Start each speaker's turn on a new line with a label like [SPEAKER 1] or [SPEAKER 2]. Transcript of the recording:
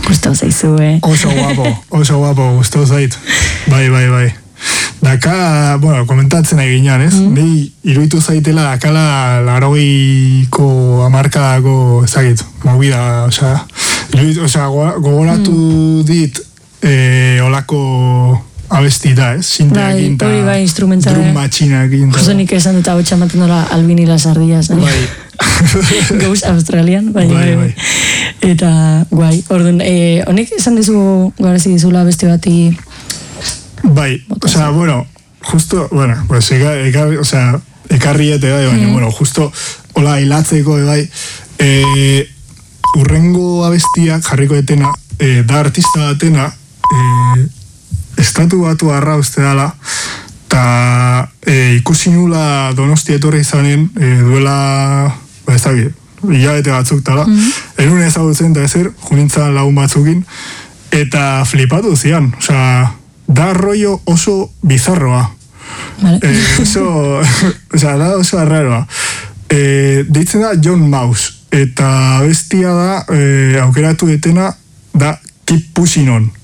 [SPEAKER 1] Gustau zaizu,
[SPEAKER 2] Oso guapo, gustau zait. Bai. Daka, komentatzen nahi ginean, ez? Ni iruditu zaitela dakala 80ko hamarkadako ezagit, movida, gogoratu dit olako abestita, ez? Sinteakin eta drum matxinakin.
[SPEAKER 1] Justo nik esan dut hau txamaten dola Albini las ardillas, nahi?
[SPEAKER 2] Bai.
[SPEAKER 1] Ghost Australian, bai. Eta, guai, orduan, honek esan dizu, garazi dizula beste bati...
[SPEAKER 2] Bai, justo, pues ekarriete, baina, justo, hola, hilatzeko, bai, urrengo abestiak jarriko etena, da artista batena, estatu batu arra uste dala, eta ikusi nula Donostia etorri izanen, duela, ez dakit, hilabete batzuk tala, enun ezagutzen da ezer, junintzan lagun batzukin, eta flipatu zian, da rollo oso bizarroa.
[SPEAKER 1] Vale.
[SPEAKER 2] Da oso arraroa. Deitzen da John Mouse, eta bestia da, aukeratu etena, da Keep Pushing On.